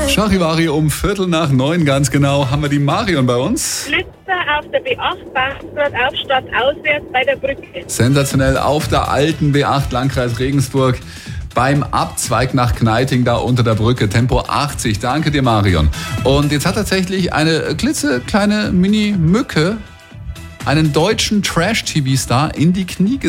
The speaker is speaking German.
Charivari, um 8:15 ganz genau haben wir die Marion bei uns. Blitzer auf der B8, Bachgrad auf statt auswärts bei der Brücke. Sensationell auf der alten B8 Landkreis Regensburg beim Abzweig nach Kneiting da unter der Brücke. Tempo 80. Danke dir, Marion. Und jetzt hat tatsächlich eine klitzekleine Mini-Mücke einen deutschen Trash-TV-Star in die Knie gezogen.